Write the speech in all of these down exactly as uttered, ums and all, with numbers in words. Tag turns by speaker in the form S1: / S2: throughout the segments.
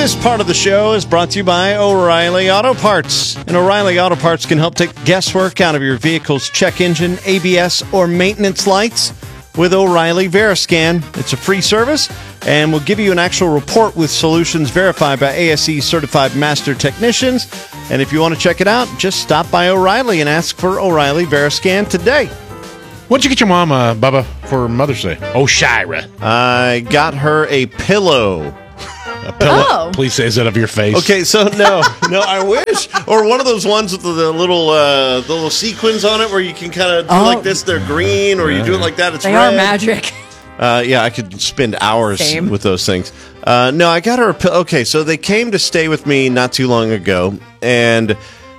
S1: This part of the show is brought to you by O'Reilly Auto Parts. And O'Reilly Auto Parts can help take guesswork out of your vehicle's check engine, A B S, or maintenance lights with O'Reilly Veriscan. It's a free service and will give you an actual report with solutions verified by A S E certified master technicians. And if you want to check it out, just stop by O'Reilly and ask for O'Reilly Veriscan today.
S2: What'd you get your mom, uh, Bubba, for Mother's Day? Oh, Shira.
S1: I got her a pillow.
S2: A pillow?
S3: Oh.
S2: Please say, is that of your face?
S1: Okay, so no, no, I wish. Or one of those ones with the, the little uh, the little sequins on it where you can kind of do
S3: Oh.
S1: like this, they're green, or you do it like that, it's
S3: They
S1: red.
S3: are magic.
S1: Uh, yeah, I could spend hours
S3: Same.
S1: with those things. Uh, no, I got her a pillow. Okay, so they came to stay with me not too long ago, and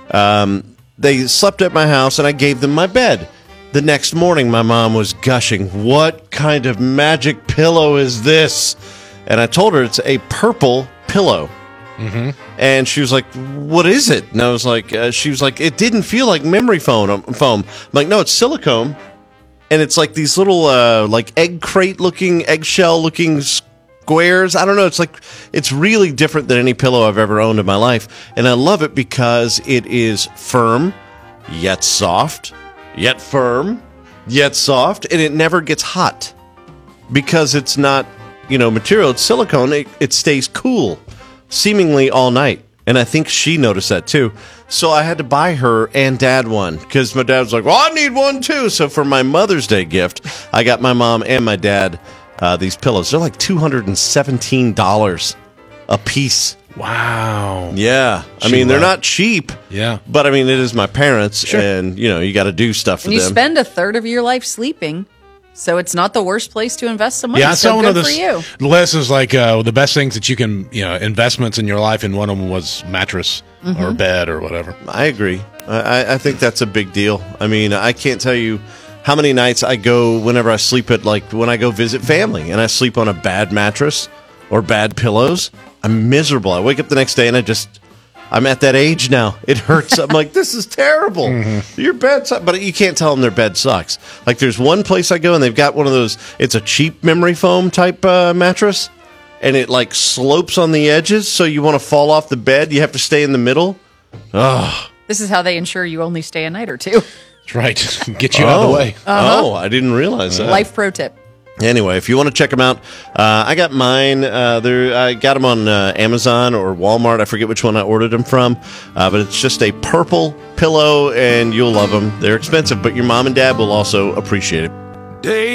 S1: um, they slept at my house, and I gave them my bed. The next morning, my mom was gushing, "What kind of magic pillow is this?" And I told her it's a purple pillow. Mm-hmm. And she was like, "What is it?" And I was like, uh, she was like, "It didn't feel like memory foam." Um, foam. I'm like, "No, it's silicone." And it's like these little, uh, like egg crate looking, eggshell looking squares. I don't know. It's like, it's really different than any pillow I've ever owned in my life. And I love it because it is firm, yet soft, yet firm, yet soft. And it never gets hot because it's not, you know, material. It's silicone. It, it stays cool seemingly all night. And I think she noticed that too. So I had to buy her and dad one because my dad was like, "Well, I need one too." So for my Mother's Day gift, I got my mom and my dad uh, these pillows. They're like two hundred seventeen dollars a piece.
S2: Wow.
S1: Yeah. I
S2: She
S1: mean, they're
S2: love-
S1: not cheap.
S2: Yeah.
S1: But I mean, it is my parents.
S2: Sure.
S1: And, you know, you got to do stuff for
S3: And you
S1: them.
S3: spend a third of your life sleeping, so it's not the worst place to invest some money.
S2: Yeah, I
S3: so
S2: saw one
S3: good
S2: of
S3: for you.
S2: the list is like uh, the best things that you can, you know, investments in your life, and one of them was mattress
S3: Mm-hmm.
S2: or bed or whatever.
S1: I agree. I, I- I think that's a big deal. I mean, I can't tell you how many nights I go whenever I sleep at, like, when I go visit family and I sleep on a bad mattress or bad pillows. I'm miserable. I wake up the next day and I just, I'm at that age now. It hurts. I'm like, this is terrible.
S2: Mm-hmm.
S1: Your bed sucks. But you can't tell them their bed sucks. Like, there's one place I go and they've got one of those, it's a cheap memory foam type uh, mattress. And it, like, slopes on the edges, so you want to fall off the bed. You have to stay in the middle. Oh.
S3: This is how they ensure you only stay a night or two.
S2: That's right. Get you out of the way.
S1: Oh, I didn't realize that.
S3: Life pro tip.
S1: Anyway, if you want to check them out, uh, I got mine. Uh, there, I got them on uh, Amazon or Walmart. I forget which one I ordered them from, uh, but it's just a purple pillow, and you'll love them. They're expensive, but your mom and dad will also appreciate it.
S4: Day